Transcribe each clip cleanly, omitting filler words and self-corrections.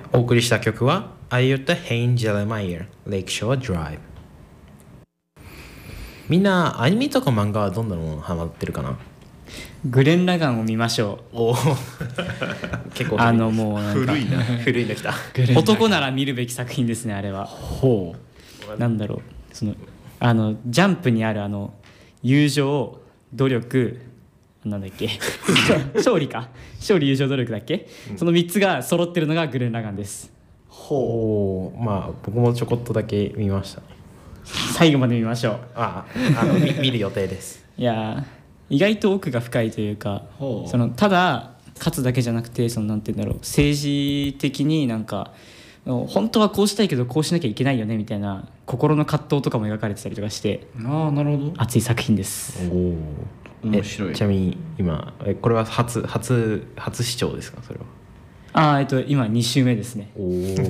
お送りした曲はアイユタ・ヘイン・ジェレマイヤー、レイクショア・ドライブ。みんなアニメとか漫画はどんなのハマってるかな？ グレン・ラガンを見ましょう。 お結構古いもうなんか古いな古いのきた。 男なら見るべき作品ですね、あれは。 ほなんだろう、ジャンプにある友情、努力、なんだっけ勝利友情努力だっけ、その3つが揃ってるのがグレン・ラガンです。 ほう。まあ僕もちょこっとだけ見ましたね。 最後まで見ましょう。 見る予定です。 いや意外と奥が深いというか、ただ勝つだけじゃなくて、なんて言うんだろう、政治的になんか本当はこうしたいけどこうしなきゃいけないよねみたいな心の葛藤とかも描かれてたりとかして、 なるほど。 熱い作品です。 面白い。 ちなみに今これは初視聴ですか？それは今2週目ですね。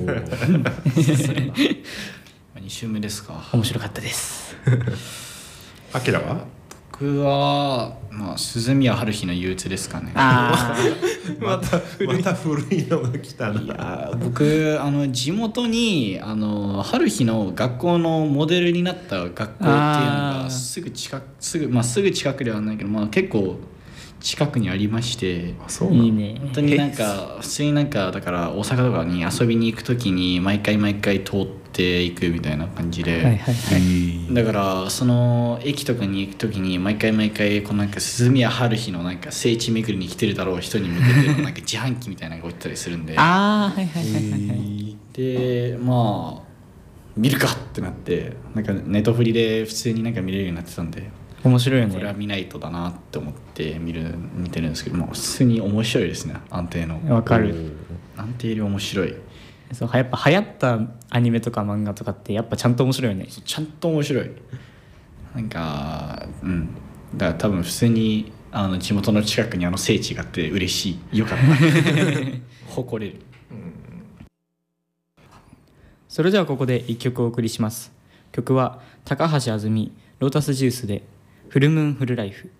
2週目ですか。 面白かったです。 アキラは？ 僕は鈴宮春日の憂鬱ですかね。 また古いのが来たな。 いや僕地元に春日の学校のモデルになった学校っていうのがすぐ近くではないけど、結構近くにありまして、 いいね。 本当に普通にだから大阪とかに遊びに行く時に毎回通っていくみたいな感じで、だからその駅とかに行く時に毎回この鈴宮春日の聖地巡りに来てるだろう人に向けて自販機みたいなのが置いてたりするんで、で見るかってなって、ネトフリで普通に見れるようになってたんで、 面白いよね。 これは見ないとだなって思って見てるんですけど、普通に面白いですね。安定の。 わかる。 安定より面白い。 やっぱ流行ったアニメとか漫画とかってやっぱちゃんと面白いよね。 ちゃんと面白い。だから多分普通に地元の近くに聖地があって嬉しい。よかった。誇れる。 それではここで1曲お送りします。曲は高橋あずみロータスジュースでフルムーンフルライフ。